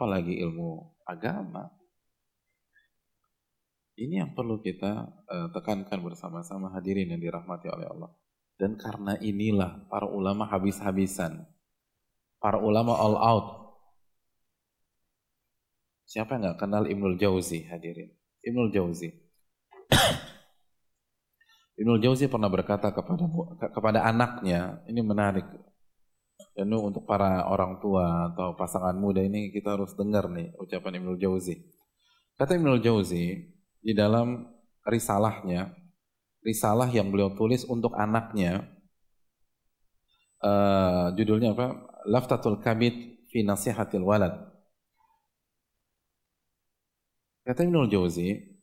apalagi ilmu agama. Ini yang perlu kita tekankan bersama-sama hadirin yang dirahmati oleh Allah. Dan karena inilah para ulama habis-habisan. Para ulama all out. Siapa yang gak kenal Ibnul Jauzi hadirin? Ibnul Jauzi. Ibnul Jauzi pernah berkata kepada anaknya, ini menarik. Dan untuk para orang tua atau pasangan muda ini kita harus dengar nih ucapan Ibnul Jauzi. Kata Ibnul Jauzi di dalam risalahnya, risalah yang beliau tulis untuk anaknya, judulnya apa? Laftatul Kabid fi Nasihatil Walad. Kata Ibnul Jauzi,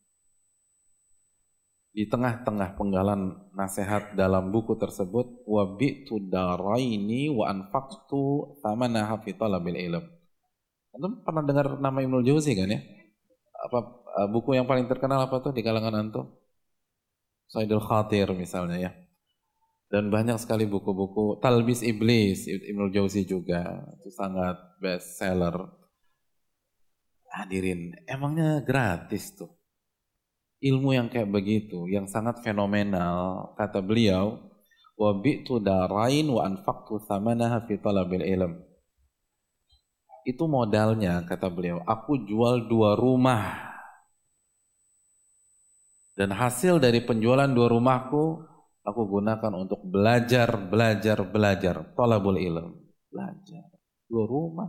di tengah-tengah penggalan nasihat dalam buku tersebut, wa bi'tu daraini wa anfaqtu thamanaha fi talabil ilm. Antum pernah dengar nama Ibnul Jauzi kan ya? Apa buku yang paling terkenal apa tuh di kalangan antum? Saidul Khatir misalnya ya. Dan banyak sekali buku-buku Talbis Iblis Ibnul Jauzi juga, itu sangat best seller. Hadirin, emangnya gratis tuh? Ilmu yang kayak begitu, yang sangat fenomenal, kata beliau, wa bi'tu darain wa anfaqtu thamanaha fi talabil ilm. Itu modalnya, kata beliau, aku jual 2 rumah. Dan hasil dari penjualan 2 rumahku, aku gunakan untuk belajar. Talabul ilm. Belajar. 2 rumah.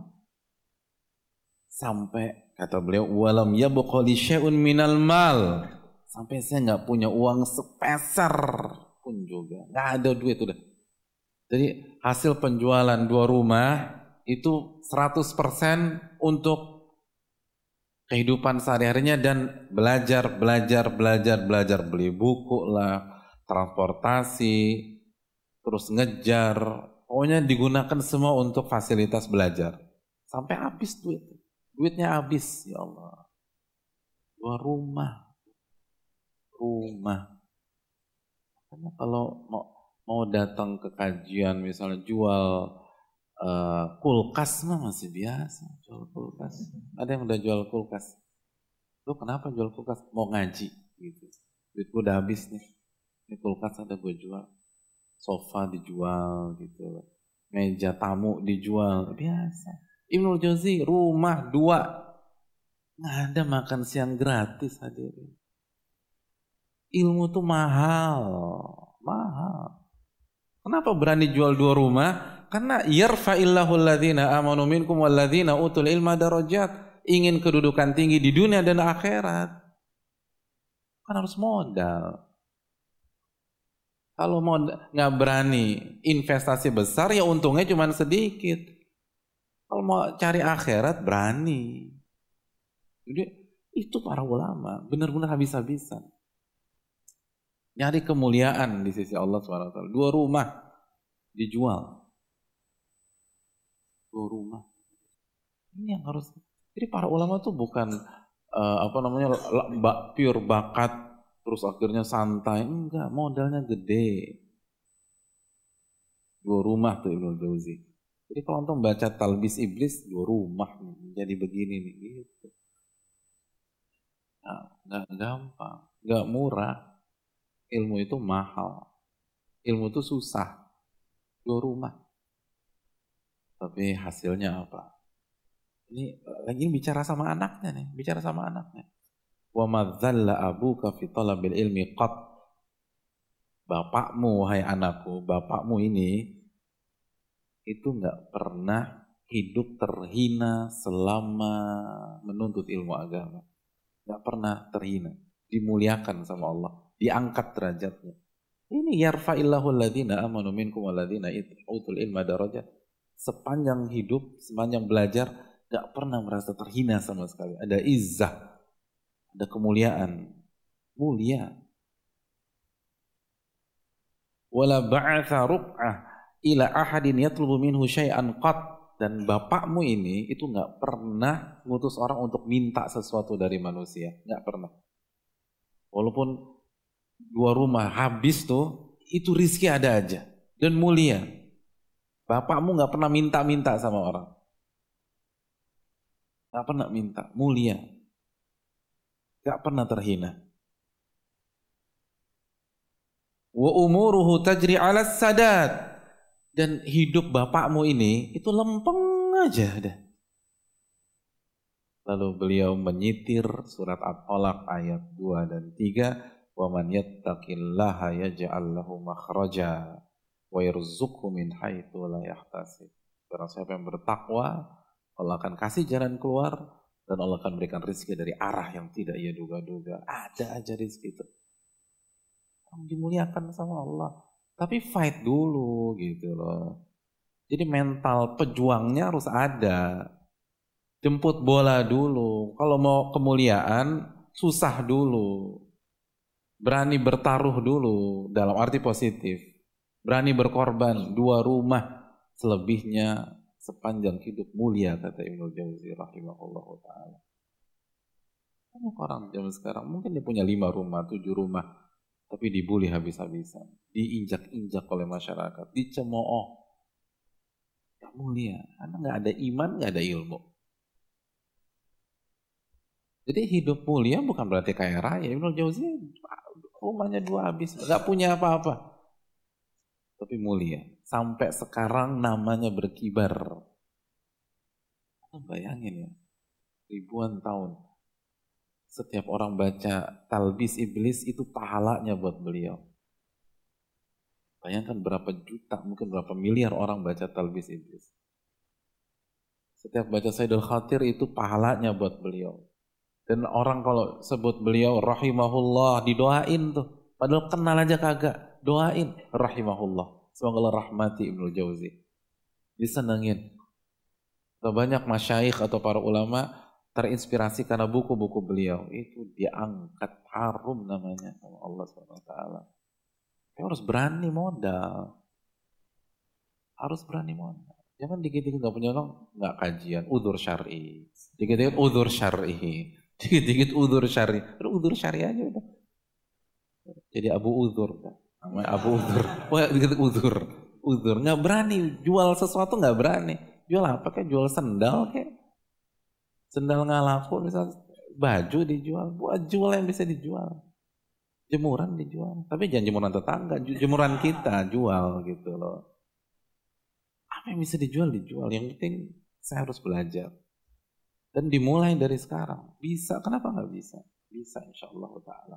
Sampai, kata beliau, walam yabqa li syai'un minal mal. Sampai saya nggak punya uang sepeser pun juga. Nggak ada duit udah. Jadi hasil penjualan 2 rumah itu 100% untuk kehidupan sehari-harinya dan belajar. Beli buku lah, transportasi, terus ngejar. Pokoknya digunakan semua untuk fasilitas belajar. Sampai habis duit. Duitnya habis, ya Allah. 2 rumah. Karena kalau mau datang ke kajian misalnya jual kulkas mah masih biasa, jual kulkas. Ada yang udah jual kulkas. Lu kenapa jual kulkas? Mau ngaji gitu. Duit gue udah habis nih. Ini kulkas ada gue jual. Sofa dijual gitu. Meja tamu dijual, biasa. Ibnul Jauzi rumah 2. Nggak ada makan siang gratis hadirin. Ilmu tuh mahal. Kenapa berani jual 2 rumah? Karena yarfa'illahu alladhina amanu minkum walladhina utul ilma darajat. Ingin kedudukan tinggi di dunia dan akhirat. Kan harus modal. Kalau mau nggak berani investasi besar ya untungnya cuma sedikit. Kalau mau cari akhirat berani. Jadi itu para ulama benar-benar habis-habisan. Nyari kemuliaan di sisi Allah SWT. 2 rumah dijual. 2 rumah. Ini yang harus. Jadi para ulama tuh bukan pure bakat terus akhirnya santai. Enggak, modalnya gede. 2 rumah tuh Ibnul Jauzi. Jadi kalau antum baca Talbis Iblis 2 rumah jadi begini nih gitu. Nah, enggak gampang, enggak murah. Ilmu itu mahal. Ilmu itu susah. 2 rumah. Tapi hasilnya apa? Ini lagi bicara sama anaknya nih. Wa madzalla abuka fi talabil ilmi qat. Bapakmu, hai anakku, bapakmu ini itu enggak pernah hidup terhina selama menuntut ilmu agama. Enggak pernah terhina. Dimuliakan sama Allah. Diangkat derajatnya. Ini yarfa'illahu alladhina amanu minkum walladhina utul ilma darajat. Sepanjang hidup, sepanjang belajar, gak pernah merasa terhina sama sekali. Ada izzah, ada kemuliaan. Mulia. Wala ba'atha ruk'ah ila ahadin yatlubu minhu syai'an qat. Dan bapakmu ini itu gak pernah ngutus orang untuk minta sesuatu dari manusia. Gak pernah. Walaupun 2 rumah habis tuh, itu rizki ada aja. Dan mulia. Bapakmu gak pernah minta-minta sama orang. Gak pernah minta, mulia. Gak pernah terhina. Wa umuruhu tajri 'ala sadat. Dan hidup bapakmu ini itu lempeng aja dah. Lalu beliau menyitir surat At-Tolaq ayat 2 dan 3. Wa man yattaqillaha yaj'al lahu makhraja wa yarzuqhu min haitsu la yahtasib. Barang siapa yang bertakwa, Allah akan kasih jalan keluar dan Allah akan berikan rezeki dari arah yang tidak ia duga-duga. Ada aja rezeki itu. Dimuliakan sama Allah. Tapi fight dulu gitu loh. Jadi mental pejuangnya harus ada. Jemput bola dulu. Kalau mau kemuliaan, susah dulu. Berani bertaruh dulu dalam arti positif. Berani berkorban 2 rumah. Selebihnya sepanjang hidup mulia, kata Ibnu Jauzi rahimahullah ta'ala. Banyak orang zaman sekarang mungkin dia punya 5 rumah, 7 rumah. Tapi dibully habis-habisan. Diinjak-injak oleh masyarakat. Dicemooh. Gak mulia. Karena gak ada iman, gak ada ilmu. Jadi hidup mulia bukan berarti kaya raya. Ibnu Jauzi rumahnya 2 habis, gak punya apa-apa. Tapi mulia. Sampai sekarang namanya berkibar. Bayangin ya, ribuan tahun. Setiap orang baca talbis iblis itu pahalanya buat beliau. Bayangkan berapa juta, mungkin berapa miliar orang baca talbis iblis. Setiap baca Sayyidul Khatir itu pahalanya buat beliau. Dan orang kalau sebut beliau rahimahullah didoain tuh. Padahal kenal aja kagak. Doain rahimahullah. Semoga Allah rahmati Ibnu Jauzi. Disenengin. Banyak masyayikh atau para ulama terinspirasi karena buku-buku beliau. Itu diangkat harum namanya sama Allah SWT. Kita harus berani modal. Harus berani modal. Jangan dikit-dikit gak punya orang, gak kajian. Udzur syar'i. Dikit-dikit udzur syar'i. Dikit-dikit udzur syar'i. Udzur syar'i aja udah. Jadi Abu Udzur. Namanya Abu Udzur. Wah, dikit udzur. Udzur. Gak berani. Jual sesuatu gak berani. Jual apa kayak? Jual sendal kayak. Sendal gak laku. Misalnya baju dijual. Buat jual yang bisa dijual. Jemuran dijual. Tapi jangan jemuran tetangga. Jemuran kita jual gitu loh. Apa yang bisa dijual? Dijual. Yang penting saya harus belajar. Dan dimulai dari sekarang. Bisa. Kenapa gak bisa? Bisa insyaAllah ta'ala.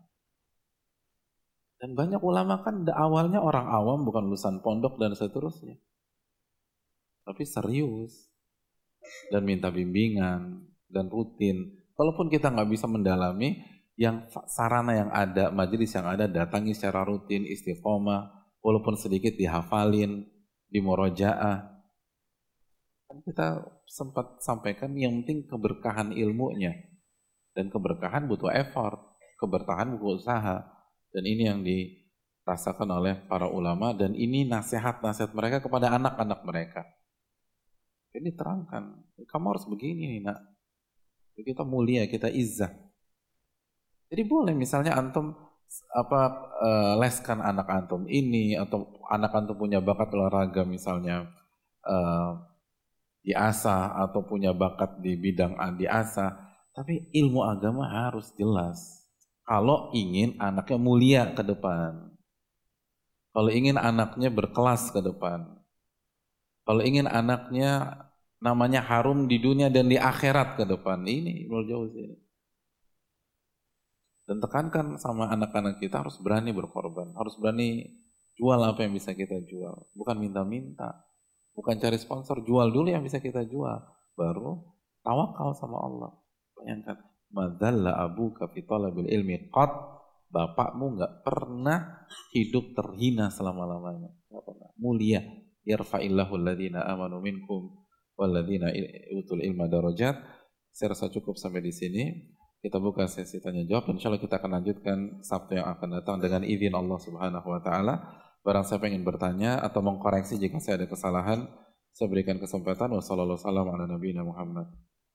Dan banyak ulama kan awalnya orang awam, bukan lulusan pondok dan seterusnya. Tapi serius. Dan minta bimbingan. Dan rutin. Kalaupun kita gak bisa mendalami, yang sarana yang ada, majelis yang ada, datangi secara rutin, istiqomah. Walaupun sedikit dihafalin, dimurajaah. Kan kita sempat sampaikan yang penting keberkahan ilmunya. Dan keberkahan butuh effort. Keberkahan butuh usaha. Dan ini yang dirasakan oleh para ulama. Dan ini nasihat-nasihat mereka kepada anak-anak mereka. Ini terangkan. Kamu harus begini nak. Kita mulia, kita izzah. Jadi boleh misalnya antum leskan anak antum ini. Atau anak antum punya bakat olahraga misalnya. Diasah atau punya bakat di bidang diasah. Tapi ilmu agama harus jelas. Kalau ingin anaknya mulia ke depan. Kalau ingin anaknya berkelas ke depan. Kalau ingin anaknya namanya harum di dunia dan di akhirat ke depan. Ini Ibnu Jauzi. Dan tekankan sama anak-anak kita harus berani berkorban. Harus berani jual apa yang bisa kita jual. Bukan minta-minta. Bukan cari sponsor. Jual dulu yang bisa kita jual. Baru tawakal sama Allah. Bayangkan. Madzalla abuka fi talabil ilmi qad. Bapakmu gak pernah hidup terhina selama-lamanya. Gak pernah. Mulia. Yarfa'illahu alladhina amanu minkum walladhina utul ilma darajat. Saya rasa cukup sampai di sini. Kita buka sesi tanya jawab. Insyaallah kita akan lanjutkan Sabtu yang akan datang dengan izin Allah Subhanahu wa taala. Barang siapa ingin bertanya atau mengkoreksi jika saya ada kesalahan, saya berikan kesempatan. Wassalamualaikum warahmatullahi wabarakatuh.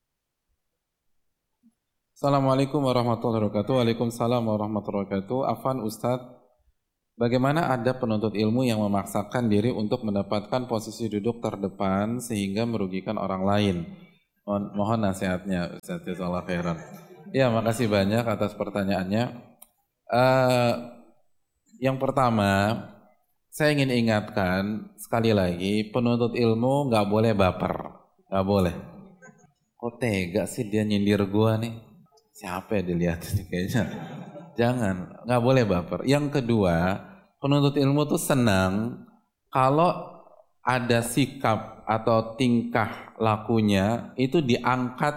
Assalamualaikum warahmatullahi wabarakatuh. Waalaikumsalam warahmatullahi wabarakatuh. Afan Ustadz, bagaimana ada penuntut ilmu yang memaksakan diri untuk mendapatkan posisi duduk terdepan sehingga merugikan orang lain, Mohon nasihatnya Ustaz, jazakallahu khairan. Ya, makasih banyak atas pertanyaannya. Eh, yang pertama, saya ingin ingatkan sekali lagi, penuntut ilmu nggak boleh baper, nggak boleh. Kok tega sih dia nyindir gua nih? Siapa ya dilihat nih kayaknya? Jangan, nggak boleh baper. Yang kedua, penuntut ilmu tuh senang kalau ada sikap atau tingkah lakunya itu diangkat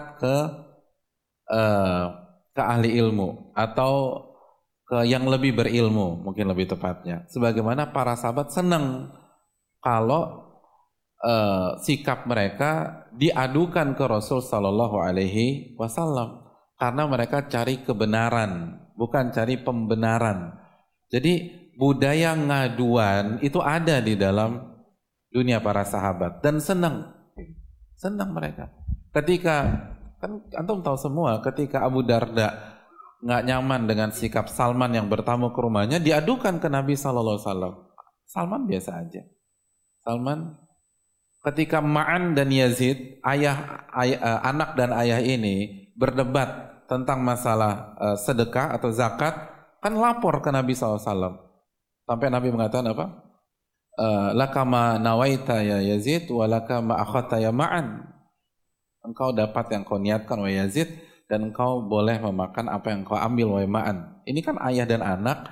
eh, ke ahli ilmu atau ke yang lebih berilmu, mungkin lebih tepatnya. Sebagaimana para sahabat senang kalau sikap mereka diadukan ke Rasul Sallallahu Alaihi Wasallam karena mereka cari kebenaran, bukan cari pembenaran. Jadi budaya ngaduan itu ada di dalam dunia para sahabat dan senang mereka. Ketika kan antum tahu semua, ketika Abu Darda nggak nyaman dengan sikap Salman yang bertamu ke rumahnya, diadukan ke Nabi Sallallahu Alaihi Wasallam. Salman biasa aja. Salman ketika Ma'an dan Yazid, anak dan ayah ini berdebat tentang masalah sedekah atau zakat, kan lapor ke Nabi SAW. Sampai Nabi mengatakan apa? Lakama nawaita ya Yazid, walakama akhata ya Ma'an. Engkau dapat yang kau niatkan wa Yazid, dan engkau boleh memakan apa yang kau ambil wa Ma'an. Ini kan ayah dan anak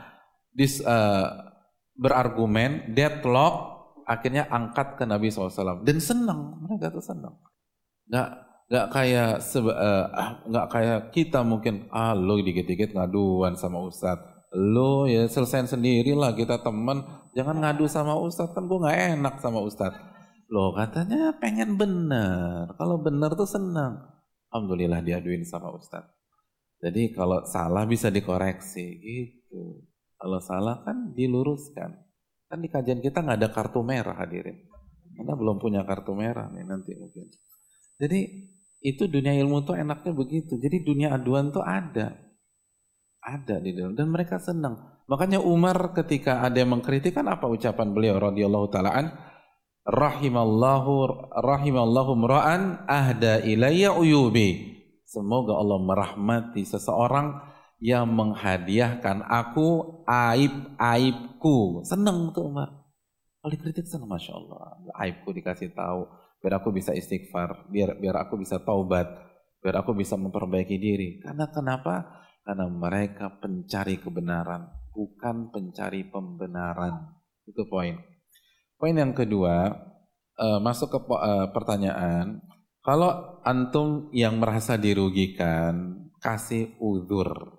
berargumen, deadlock, akhirnya angkat ke Nabi SAW dan senang, mereka tuh senang. Nggak kayak nggak kayak kita mungkin lo dikit-dikit ngaduan sama Ustadz, lo ya selesain sendirilah, kita teman, jangan ngadu sama Ustadz, kan gue nggak enak sama Ustadz. Lo katanya pengen bener, kalau bener tuh senang. Alhamdulillah diaduin sama Ustadz. Jadi kalau salah bisa dikoreksi gitu. Kalau salah kan diluruskan. Kan di kajian kita nggak ada kartu merah hadirin. Karena belum punya kartu merah nih nanti mungkin. Jadi itu dunia ilmu tuh enaknya begitu. Jadi dunia aduan tuh ada di dalam dan mereka senang. Makanya Umar ketika ada yang mengkritik, kan apa ucapan beliau radhiyallahu taalaan, rahimallahu mra'an ahda ilayya uyubi. Semoga Allah merahmati seseorang yang menghadiahkan aku aib-aibku. Senang tuh Umar. Kalau dikritik senang, Masya Allah. Aibku dikasih tahu, biar aku bisa istighfar, biar aku bisa taubat, biar aku bisa memperbaiki diri. Karena kenapa? Karena mereka pencari kebenaran, bukan pencari pembenaran. Itu poin. Poin yang kedua, masuk ke pertanyaan. Kalau antum yang merasa dirugikan, kasih uzur.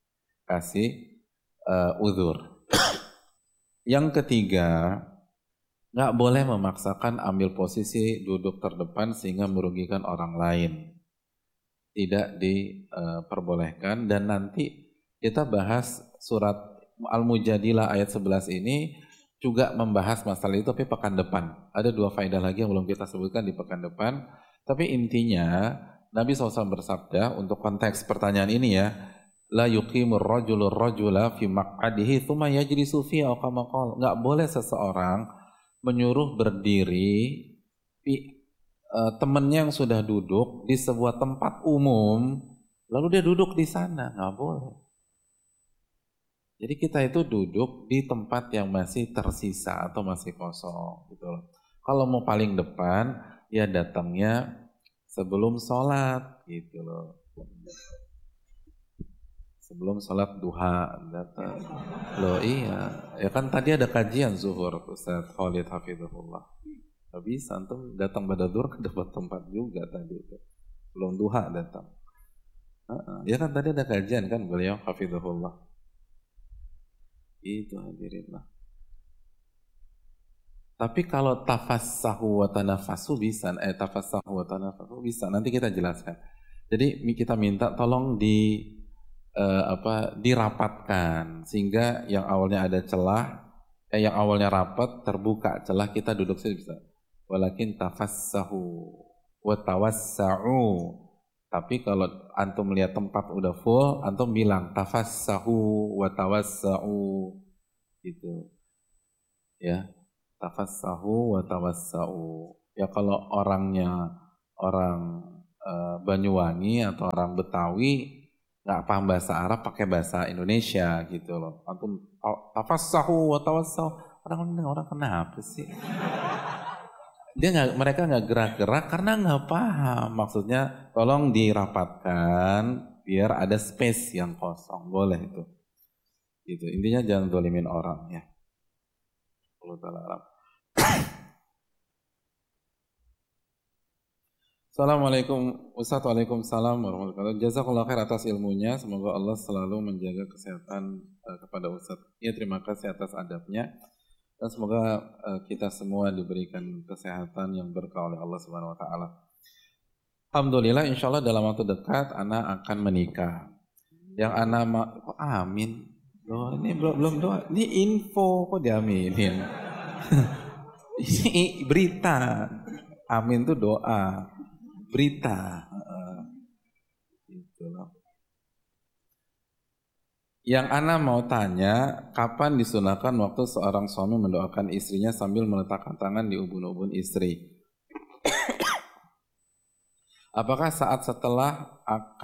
Uzur. Yang ketiga, nggak boleh memaksakan ambil posisi duduk terdepan sehingga merugikan orang lain. Tidak diperbolehkan, dan nanti kita bahas surat Al-Mujadilah ayat 11 ini juga membahas masalah itu, tapi pekan depan. Ada 2 faedah lagi yang belum kita sebutkan di pekan depan. Tapi intinya Nabi SAW bersabda untuk konteks pertanyaan ini ya, la yuqimur rajulur rajula fi maq'adihi tsumma yajlisu fi aw kama qala. Enggak boleh seseorang menyuruh berdiri temannya yang sudah duduk di sebuah tempat umum lalu dia duduk di sana, enggak boleh. Jadi kita itu duduk di tempat yang masih tersisa atau masih kosong gitu loh. Kalau mau paling depan ya datangnya sebelum sholat gitu loh. Sebelum sholat duha datang. Loh iya, ya kan tadi ada kajian zuhur Ustaz Khalid Hafizahullah. Gak bisa, antum datang pada duhur ke dapat tempat juga tadi itu. Belum duha datang. Ya kan tadi ada kajian kan beliau Hafizahullah. Itu hadirin lah. Tapi kalau tafassahu wa tanafasu bisa, tafassahu wa tanafasu bisa. Nanti kita jelaskan. Jadi kita minta tolong dirapatkan sehingga yang awalnya ada celah, yang awalnya rapat terbuka celah, kita duduk sini bisa. Walakin tafassahu wa tawassa'u. Tapi kalau antum melihat tempat udah full, antum bilang tafassahu wa tawassa'u gitu. Ya, tafassahu wa tawassa'u. Ya kalau orang Banyuwangi atau orang Betawi nggak paham bahasa Arab pakai bahasa Indonesia gitu loh. Antum tafassahu wa tawassahu. Orang kenapa sih? Mereka nggak gerak-gerak karena nggak paham. Maksudnya tolong dirapatkan biar ada space yang kosong. Boleh itu. Gitu. Intinya jangan zalimin orang ya. Allah Ta'ala alam. Assalamualaikum Ustaz, waalaikumsalam warahmatullahi wabarakatuh. Jazakallah khair atas ilmunya. Semoga Allah selalu menjaga kesehatan kepada Ustaz. Ya, terima kasih atas adabnya. Dan semoga kita semua diberikan kesehatan yang berkah oleh Allah Subhanahu wa taala. Alhamdulillah, insya Allah dalam waktu dekat anak akan menikah. Yang anak amin. Loh, ini belum doa. Ini info kok diaminin. Ini berita. Amin itu doa. Berita. Gitu loh. Yang ana mau tanya, kapan disunahkan waktu seorang suami mendoakan istrinya sambil meletakkan tangan di ubun-ubun istri? Apakah saat setelah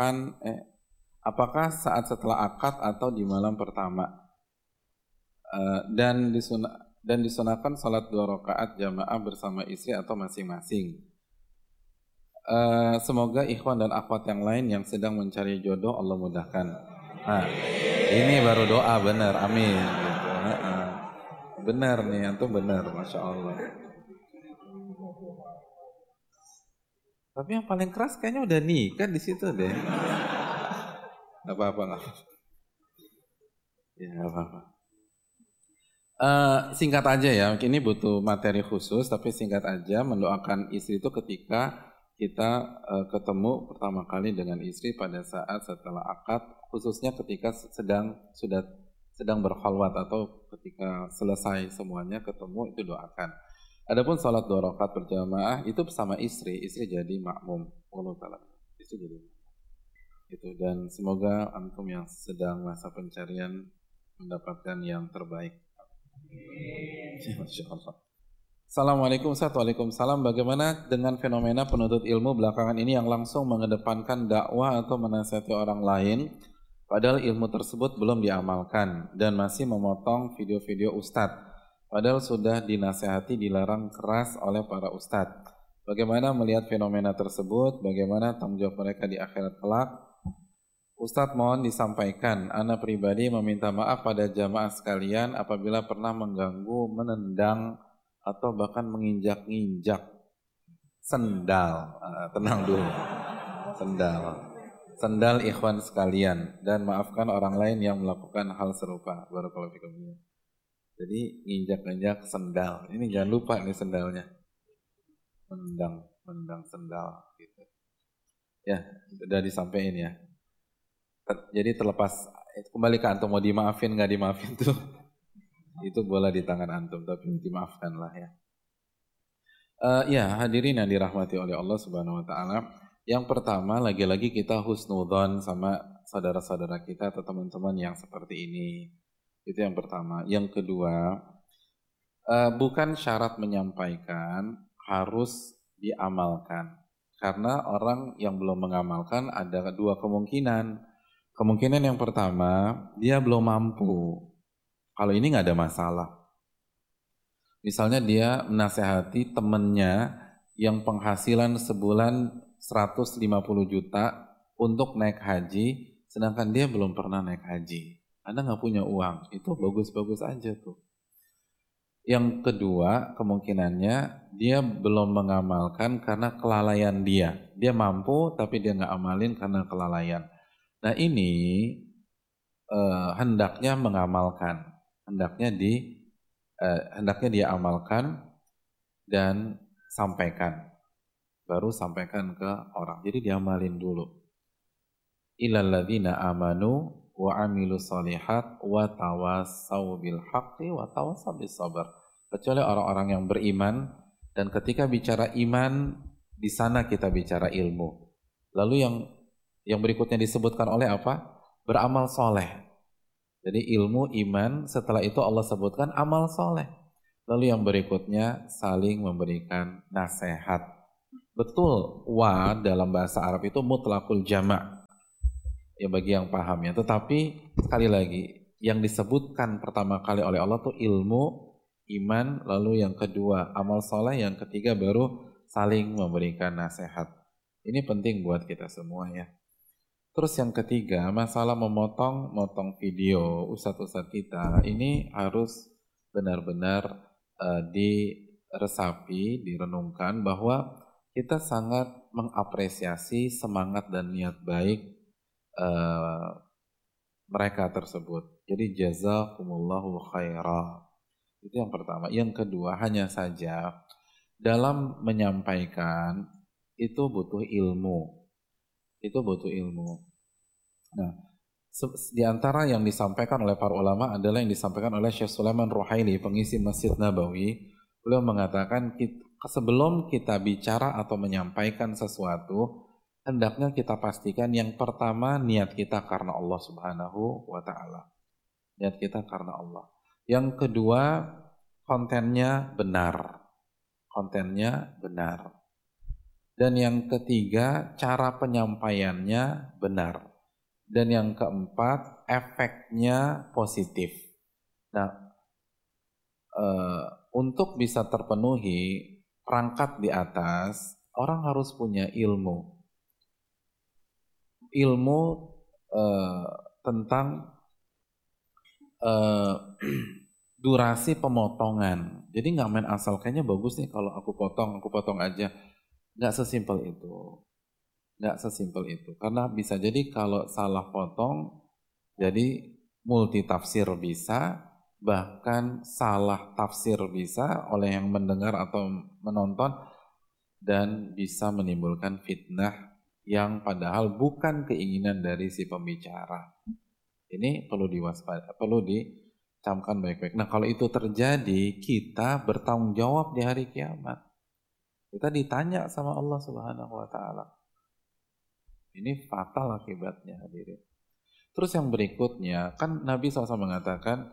akad atau di malam pertama? Dan disunahkan salat 2 rakaat jamaah bersama istri atau masing-masing. Semoga ikhwan dan akhwat yang lain yang sedang mencari jodoh Allah mudahkan. Nah, ini baru doa benar, amin. Gitu. Benar nih, antum benar, masya Allah. Tapi yang paling keras kayaknya udah nikah di situ deh. Gak apa-apa, gak apa-apa. Ya, gak apa-apa. Singkat aja ya, ini butuh materi khusus, tapi singkat aja mendoakan istri itu ketika kita ketemu pertama kali dengan istri pada saat setelah akad, khususnya ketika sedang berkhalwat atau ketika selesai semuanya ketemu itu doakan. Adapun salat 2 rakaat berjamaah itu bersama istri jadi makmum. Allah Ta'ala. Istri jadi itu, dan semoga antum yang sedang masa pencarian mendapatkan yang terbaik. Masya Allah. Assalamualaikum Ustaz, waalaikumsalam. Bagaimana dengan fenomena penuntut ilmu belakangan ini yang langsung mengedepankan dakwah atau menasihati orang lain padahal ilmu tersebut belum diamalkan dan masih memotong video-video ustadz padahal sudah dinasihati dilarang keras oleh para ustadz. Bagaimana melihat fenomena tersebut? Bagaimana tanggung jawab mereka di akhirat kelak? Ustadz mohon disampaikan, ana pribadi meminta maaf pada jamaah sekalian apabila pernah mengganggu, menendang atau bahkan menginjak-injak sendal. Tenang dulu. Sendal ikhwan sekalian, dan maafkan orang lain yang melakukan hal serupa. Barakallahu fikum. Jadi injak-injak sendal. Ini jangan lupa nih sendalnya. Mendang sendal gitu. Ya, sudah disampaikan ya. Jadi terlepas kembali ke antum mau dimaafin nggak dimaafin tuh itu bola di tangan antum, tapi dimaafkanlah ya. Ya, hadirin yang dirahmati oleh Allah Subhanahu wa taala. Yang pertama, lagi-lagi kita husnudzon sama saudara-saudara kita atau teman-teman yang seperti ini. Itu yang pertama. Yang kedua, bukan syarat menyampaikan harus diamalkan. Karena orang yang belum mengamalkan ada 2 kemungkinan. Kemungkinan yang pertama, dia belum mampu. Kalau ini nggak ada masalah. Misalnya dia menasehati temennya yang penghasilan sebulan 150 juta untuk naik haji, sedangkan dia belum pernah naik haji. Anda nggak punya uang, itu bagus-bagus aja tuh. Yang kedua, kemungkinannya dia belum mengamalkan karena kelalaian dia. Dia mampu tapi dia nggak amalin karena kelalaian. Nah ini hendaknya mengamalkan, hendaknya dia amalkan dan sampaikan, baru sampaikan ke orang. Jadi diamalin dulu. Illal ladzina amanu wa amilus solihat wa tawassau bil haqqi wa tawassau bis sabr. Kecuali orang-orang yang beriman, dan ketika bicara iman di sana kita bicara ilmu. Lalu yang berikutnya disebutkan oleh apa? Beramal soleh. Jadi ilmu, iman, setelah itu Allah sebutkan amal soleh. Lalu yang berikutnya saling memberikan nasihat. Betul, wa dalam bahasa Arab itu mutlaqul jama'. Ya bagi yang paham ya. Tetapi sekali lagi, yang disebutkan pertama kali oleh Allah itu ilmu, iman, lalu yang kedua amal soleh, yang ketiga baru saling memberikan nasihat. Ini penting buat kita semua ya. Terus yang ketiga, masalah motong video ustadz-ustadz kita, ini harus benar-benar diresapi, direnungkan bahwa kita sangat mengapresiasi semangat dan niat baik mereka tersebut. Jadi jazakumullahu khairah. Itu yang pertama. Yang kedua, hanya saja dalam menyampaikan itu butuh ilmu. Itu butuh ilmu. Nah, di antara yang disampaikan oleh para ulama adalah yang disampaikan oleh Syekh Sulaiman Ruhaili, pengisi Masjid Nabawi. Beliau mengatakan, sebelum kita bicara atau menyampaikan sesuatu, hendaknya kita pastikan yang pertama niat kita karena Allah Subhanahu wa Ta'ala. Niat kita karena Allah. Yang kedua, kontennya benar. Kontennya benar. Dan yang ketiga, cara penyampaiannya benar. Dan yang keempat, efeknya positif. Nah, untuk bisa terpenuhi perangkat di atas, orang harus punya ilmu. Ilmu tentang durasi pemotongan. Jadi nggak main asal, kayaknya bagus nih kalau aku potong aja. Nggak sesimpel itu. Nggak sesimpel itu. Karena bisa jadi kalau salah potong, jadi multi tafsir bisa, bahkan salah tafsir bisa oleh yang mendengar atau menonton, dan bisa menimbulkan fitnah yang padahal bukan keinginan dari si pembicara. Ini perlu diwaspadai, perlu dicamkan baik-baik. Nah, kalau itu terjadi, kita bertanggung jawab di hari kiamat. Kita ditanya sama Allah Subhanahu wa Ta'ala. Ini fatal akibatnya, hadirin. Terus yang berikutnya, kan Nabi SAW mengatakan,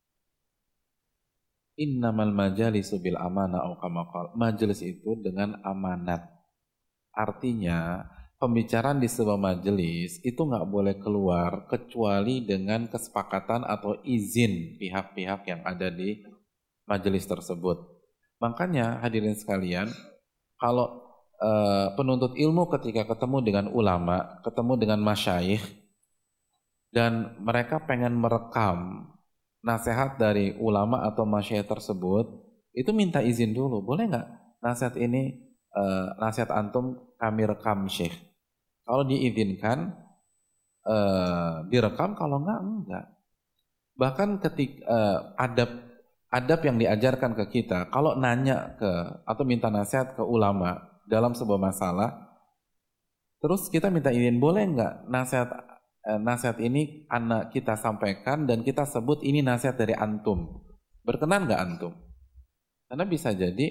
innamal majalisu bil amanah au kama qala. Majelis itu dengan amanat. Artinya, pembicaraan di sebuah majelis itu nggak boleh keluar kecuali dengan kesepakatan atau izin pihak-pihak yang ada di majelis tersebut. Makanya hadirin sekalian, kalau penuntut ilmu ketika ketemu dengan ulama, ketemu dengan masyayikh, dan mereka pengen merekam nasihat dari ulama atau masyayikh tersebut, itu minta izin dulu. Boleh nggak nasihat ini, nasihat antum kami rekam syekh? Kalau diizinkan, direkam, kalau enggak. Bahkan ketika adab yang diajarkan ke kita, kalau nanya atau minta nasihat ke ulama dalam sebuah masalah, terus kita minta izin, boleh nggak nasihat ini anak kita sampaikan dan kita sebut ini nasihat dari antum, berkenan nggak antum? Karena bisa jadi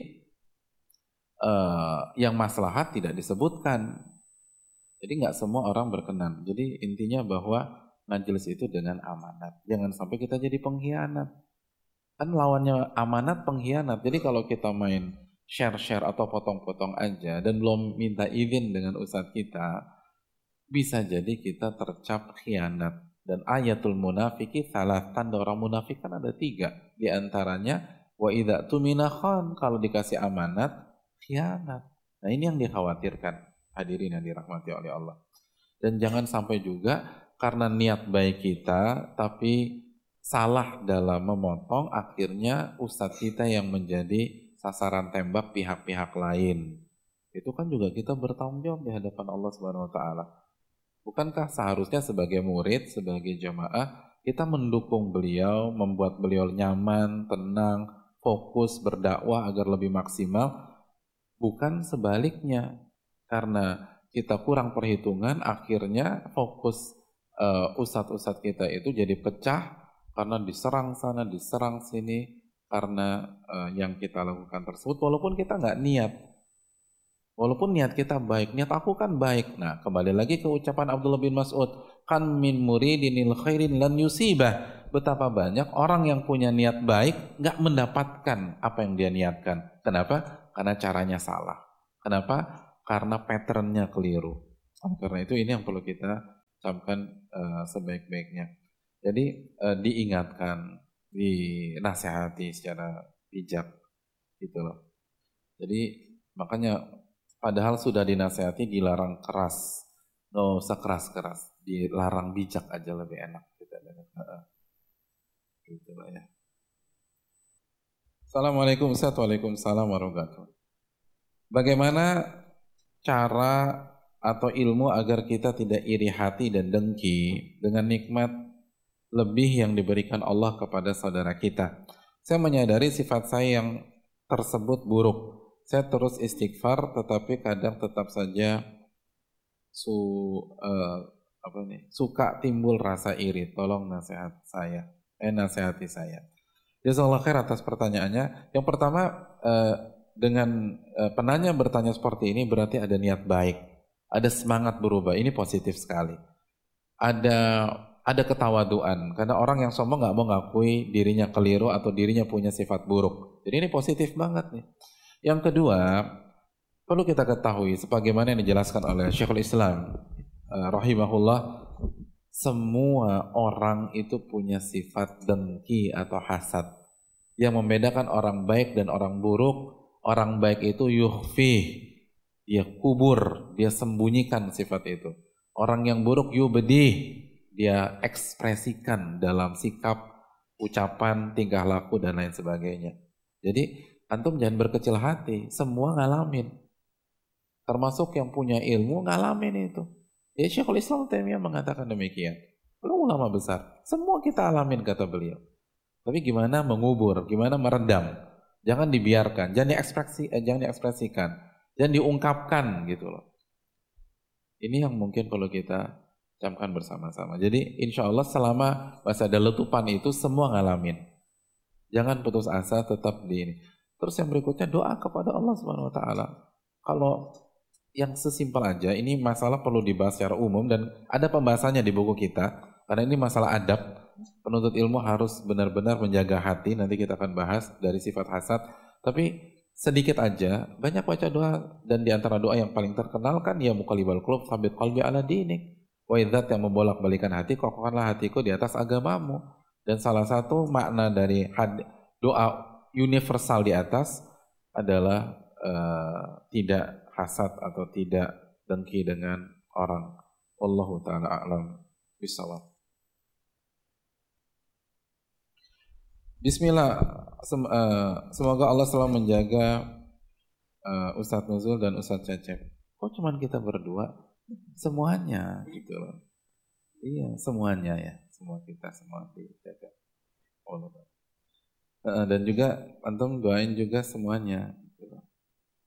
yang maslahat tidak disebutkan, jadi nggak semua orang berkenan. Jadi intinya bahwa majelis itu dengan amanat, jangan sampai kita jadi pengkhianat. Kan lawannya amanat pengkhianat. Jadi kalau kita main share atau potong-potong aja dan belum minta izin dengan ustadz kita, bisa jadi kita tercap khianat. Dan ayatul munafiki salah, tanda orang munafik kan ada 3. Di antaranya wa idza tumina khan, kalau dikasih amanat khianat. Nah, ini yang dikhawatirkan, hadirin yang dirahmati oleh Allah. Dan jangan sampai juga karena niat baik kita tapi salah dalam memotong, akhirnya ustadz kita yang menjadi sasaran tembak pihak-pihak lain. Itu kan juga kita bertanggung jawab di hadapan Allah Subhanahu wa Ta'ala. Bukankah seharusnya sebagai murid, sebagai jamaah, kita mendukung beliau, membuat beliau nyaman, tenang, fokus berdakwah agar lebih maksimal? Bukan sebaliknya. Karena kita kurang perhitungan, akhirnya fokus ustadz-ustadz kita itu jadi pecah karena diserang sana, diserang sini, karena yang kita lakukan tersebut, walaupun kita nggak niat. Walaupun niat kita baik, niat aku kan baik. Nah, kembali lagi ke ucapan Abdullah bin Mas'ud, kan min muridinil khairin lan yusibah. Betapa banyak orang yang punya niat baik nggak mendapatkan apa yang dia niatkan. Kenapa? Karena caranya salah. Kenapa? karena patternnya keliru. Karena itu ini yang perlu kita camkan sebaik-baiknya. Jadi diingatkan, dinasehati secara bijak gitu loh. Jadi makanya padahal sudah dinasehati dilarang keras, nggak usah keras-keras, dilarang bijak aja lebih enak gitu loh ya. Assalamualaikum Ustaz. Waalaikumsalam warahmatullahi wabarakatuh. Bagaimana cara atau ilmu agar kita tidak iri hati dan dengki dengan nikmat lebih yang diberikan Allah kepada saudara kita? Saya menyadari sifat saya yang tersebut buruk. Saya terus istighfar, tetapi kadang tetap saja suka timbul rasa iri. Tolong nasihati saya. Jazakallahu khair atas pertanyaannya. Yang pertama, dengan penanya bertanya seperti ini berarti ada niat baik, ada semangat berubah. Ini positif sekali. Ada ketawaduan, karena orang yang sombong nggak mau ngakui dirinya keliru atau dirinya punya sifat buruk. Jadi ini positif banget nih. Yang kedua, perlu kita ketahui sebagaimana yang dijelaskan oleh Syekhul Islam rahimahullah, semua orang itu punya sifat dengki atau hasad. Yang membedakan orang baik dan orang buruk, orang baik itu yukhfih, dia kubur, dia sembunyikan sifat itu. Orang yang buruk yubdih, dia ekspresikan dalam sikap, ucapan, tingkah laku dan lain sebagainya. Jadi antum jangan berkecil hati, semua ngalamin. Termasuk yang punya ilmu ngalamin itu. Ya Syekhul Islam Taimiyah mengatakan demikian. Beliau ulama besar, semua kita alamin kata beliau. Tapi gimana mengubur, gimana meredam? Jangan dibiarkan, jangan diekspresikan, jangan diungkapkan gitu loh. Ini yang mungkin perlu kita camkan bersama-sama. Jadi insya Allah selama masih ada letupan itu semua ngalamin. Jangan putus asa, tetap di ini. Terus yang berikutnya doa kepada Allah Subhanahu Wa Taala. Kalau yang sesimpel aja, ini masalah perlu dibahas secara umum dan ada pembahasannya di buku kita. Karena ini masalah adab, penuntut ilmu harus benar-benar menjaga hati. Nanti kita akan bahas dari sifat hasad. Tapi sedikit aja, banyak baca doa dan di antara doa yang paling terkenal kan ya muqallibal qulub tsabit qalbi ala dinik. Wa idzat yang membolak-balikan hati, kokohkanlah hatiku di atas agamamu. Dan salah satu makna dari doa universal di atas adalah tidak hasad atau tidak dengki dengan orang. Wallahu ta'ala a'lam bishawab. Bismillah, semoga Allah selalu menjaga Ustadz Nuzul dan Ustadz Cecep. Kok cuman kita berdua? Semuanya gitu loh. Iya, semuanya ya. Semua kita, semua dijaga. Dan juga antum doain juga semuanya. Gitu loh.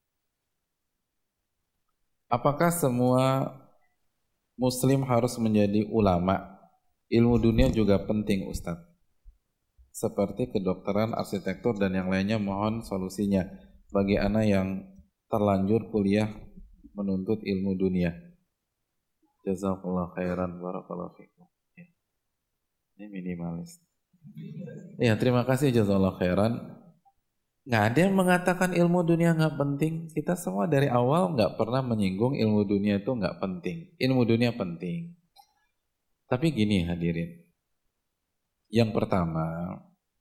Apakah semua muslim harus menjadi ulama? Ilmu dunia juga penting Ustadz. Seperti kedokteran, arsitektur, dan yang lainnya, mohon solusinya bagi anak yang terlanjur kuliah menuntut ilmu dunia. Jazakallah khairan, barakallahu fikum. Ya. Ini minimalis. Ya, terima kasih jazakallah khairan. Nggak ada yang mengatakan ilmu dunia nggak penting. Kita semua dari awal nggak pernah menyinggung ilmu dunia itu nggak penting. Ilmu dunia penting. Tapi gini hadirin. Yang pertama,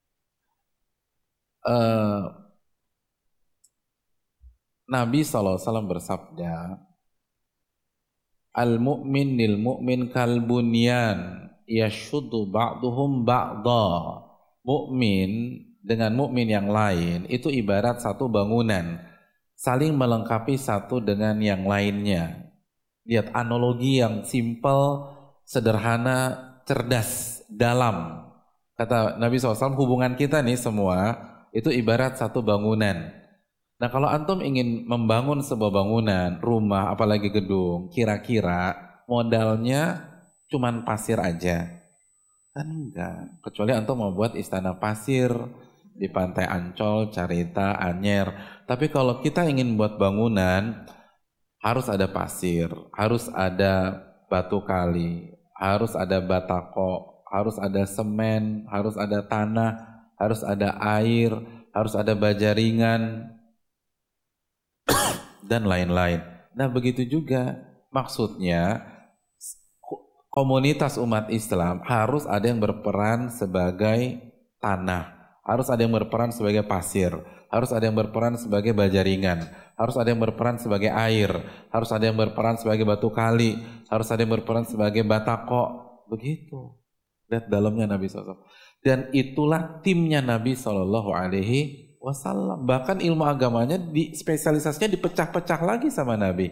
Nabi SAW bersabda, Al-mu'min lil mu'min kalbunyan yashuddu ba'duhum ba'da. Mukmin dengan mukmin yang lain itu ibarat satu bangunan, saling melengkapi satu dengan yang lainnya. Lihat analogi yang simpel, sederhana, cerdas, dalam. Kata Nabi SAW, hubungan kita nih semua itu ibarat satu bangunan. Nah kalau antum ingin membangun sebuah bangunan, rumah, apalagi gedung, kira-kira modalnya cuman pasir aja? Kan enggak. Kecuali antum mau buat istana pasir di pantai Ancol, Carita, Anyer. Tapi kalau kita ingin buat bangunan, harus ada pasir, harus ada batu kali, harus ada batako, harus ada semen, harus ada tanah, harus ada air, harus ada baja ringan, dan lain-lain. Nah begitu juga maksudnya komunitas umat Islam harus ada yang berperan sebagai tanah, harus ada yang berperan sebagai pasir, harus ada yang berperan sebagai baja ringan, harus ada yang berperan sebagai air, harus ada yang berperan sebagai batu kali, harus ada yang berperan sebagai batako. Begitu. Lihat dalamnya Nabi SAW. Dan itulah timnya Nabi SAW. Bahkan ilmu agamanya spesialisasinya dipecah-pecah lagi sama Nabi.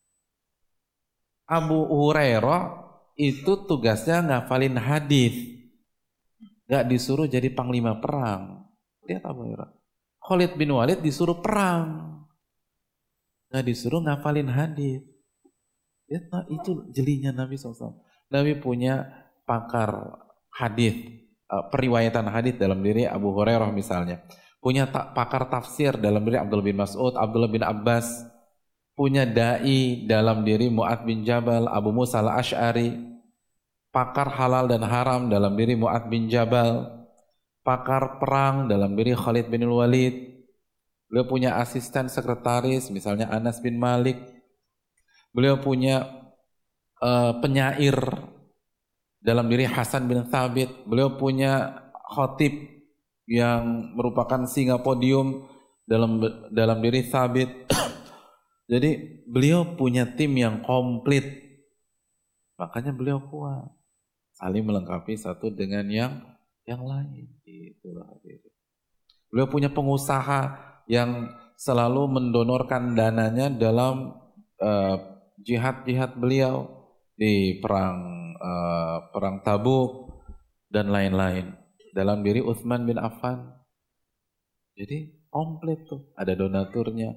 Abu Hurairah itu tugasnya ngafalin hadis, gak disuruh jadi panglima perang. Lihat Abu Hurairah. Khalid bin Walid disuruh perang, gak disuruh ngafalin hadis. Lihat, nah, itu jelinya Nabi SAW. Nabi punya pakar hadis, periwayatan hadis dalam diri Abu Hurairah misalnya. Punya pakar tafsir dalam diri Abdullah bin Mas'ud, Abdullah bin Abbas. Punya da'i dalam diri Mu'adz bin Jabal, Abu Musa al-Ash'ari. Pakar halal dan haram dalam diri Mu'adz bin Jabal. Pakar perang dalam diri Khalid bin Walid. Beliau punya asisten sekretaris misalnya Anas bin Malik. Beliau punya penyair dalam diri Hasan bin Thabit. Beliau punya khatib yang merupakan singa podium dalam diri Thabit. Jadi beliau punya tim yang komplit. Makanya beliau kuat. Saling melengkapi satu dengan yang lain. Itulah. Beliau punya pengusaha yang selalu mendonorkan dananya dalam jihad-jihad beliau di perang Tabuk dan lain-lain. Dalam diri Utsman bin Affan. Jadi komplit tuh. Ada donaturnya.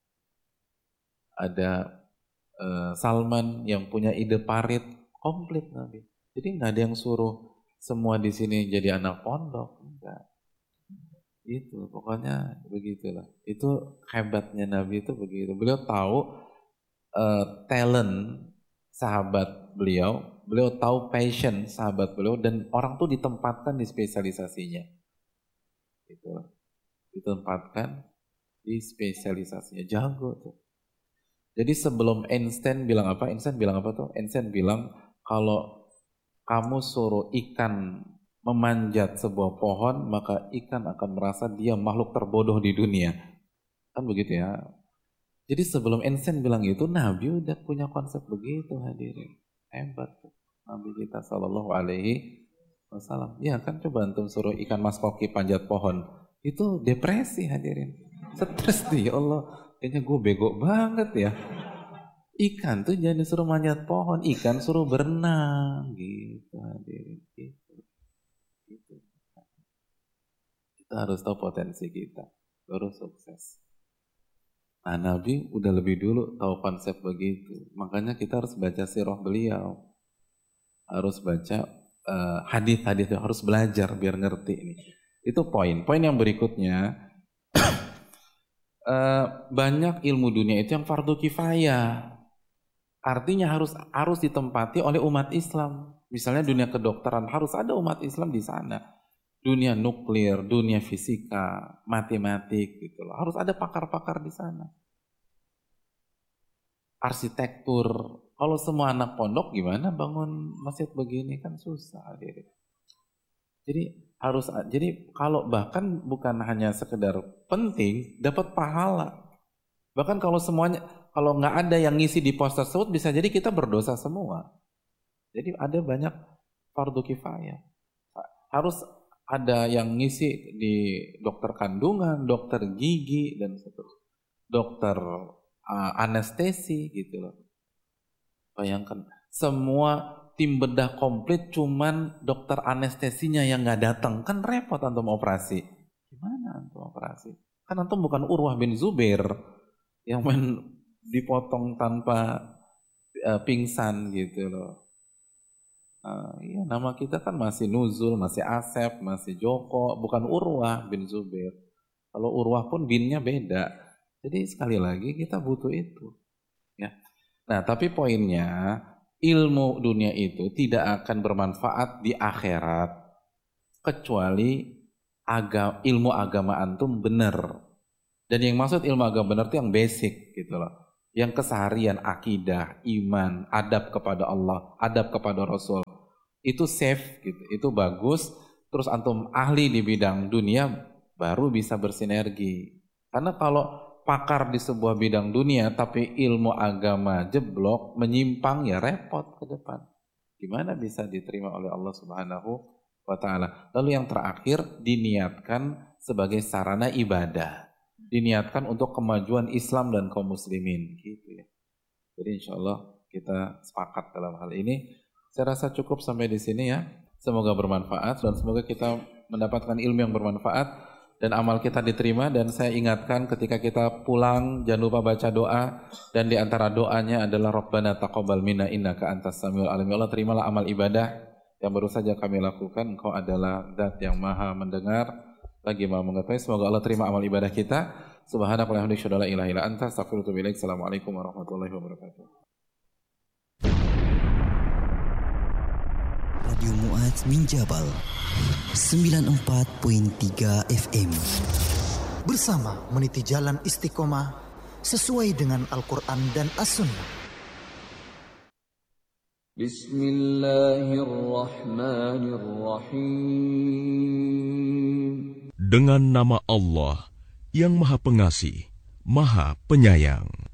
Ada Salman yang punya ide parit, komplit Nabi. Jadi nggak ada yang suruh semua di sini jadi anak pondok, enggak. Itu pokoknya begitulah. Itu hebatnya Nabi itu begitu. Beliau tahu talent sahabat beliau tahu passion sahabat beliau, dan orang tuh ditempatkan di spesialisasinya. Itu ditempatkan di spesialisasinya, jago tuh. Jadi sebelum Einstein bilang apa? Einstein bilang kalau kamu suruh ikan memanjat sebuah pohon, maka ikan akan merasa dia makhluk terbodoh di dunia. Kan begitu ya. Jadi sebelum Einstein bilang itu, Nabi udah punya konsep begitu, hadirin. Hebat tuh Nabi kita Shallallahu Alaihi Wasallam. Ya kan, coba antum suruh ikan mas koki panjat pohon, itu depresi, hadirin. Stres dia, ya Allah. Kayaknya gue bego banget ya. Ikan tuh jangan disuruh manjat pohon, ikan suruh berenang gitu, hadirin. Gitu. Kita harus tahu potensi kita, baru sukses. Nah, Nabi udah lebih dulu tahu konsep begitu. Makanya kita harus baca sirah beliau, harus baca hadis-hadis, harus belajar biar ngerti ini. Itu poin. Poin yang berikutnya. Banyak ilmu dunia itu yang fardu kifayah, artinya harus ditempati oleh umat Islam. Misalnya dunia kedokteran harus ada umat Islam di sana, dunia nuklir, dunia fisika, matematik gitu loh, harus ada pakar-pakar di sana. Arsitektur, kalau semua anak pondok gimana bangun masjid begini, kan susah. Jadi kalau bahkan bukan hanya sekedar penting, dapat pahala. Bahkan kalau nggak ada yang ngisi di pos tersebut, bisa jadi kita berdosa semua. Jadi ada banyak fardu kifayah. Harus ada yang ngisi di dokter kandungan, dokter gigi, dan seterusnya. Dokter anestesi gitu loh. Bayangkan semua tim bedah komplit, cuman dokter anestesinya yang nggak datang, kan repot antum operasi. Gimana antum operasi? Kan antum bukan Urwah bin Zubair yang dipotong tanpa pingsan gitu loh. Iya, nama kita kan masih Nuzul, masih Asep, masih Joko, bukan Urwah bin Zubair. Kalau Urwah pun binnya beda. Jadi sekali lagi kita butuh itu. Ya. Nah, tapi poinnya, ilmu dunia itu tidak akan bermanfaat di akhirat kecuali ilmu agama antum benar. Dan yang maksud ilmu agama benar itu yang basic gitu loh. yang keseharian akidah, iman, adab kepada Allah, adab kepada Rasul, itu safe gitu, itu bagus. Terus antum ahli di bidang dunia baru bisa bersinergi. Karena kalau pakar di sebuah bidang dunia tapi ilmu agama jeblok, menyimpang, ya repot ke depan. Gimana bisa diterima oleh Allah Subhanahu wa ta'ala. Lalu yang terakhir, diniatkan sebagai sarana ibadah. Diniatkan untuk kemajuan Islam dan kaum muslimin gitu ya. Jadi insya Allah kita sepakat dalam hal ini. Saya rasa cukup sampai di sini ya. Semoga bermanfaat dan semoga kita mendapatkan ilmu yang bermanfaat dan amal kita diterima. Dan saya ingatkan ketika kita pulang jangan lupa baca doa, dan di antara doanya adalah Rabbana taqabbal minna innaka antas samiul alim. Ya Allah, terimalah amal ibadah yang baru saja kami lakukan. Engkau adalah Zat yang Maha mendengar lagi Maha mengetahui. Semoga Allah terima amal ibadah kita. Subhanaka wa bihamdika asyhadu an la ilaha illa anta astaghfiruka wa atubu ilaik. Assalamualaikum warahmatullahi wabarakatuh. Radio Mu'adz min Jabal 94.3 FM. Bersama meniti jalan istiqomah sesuai dengan Al-Quran dan As-Sunnah. Bismillahirrahmanirrahim. Dengan nama Allah yang Maha Pengasih, Maha Penyayang.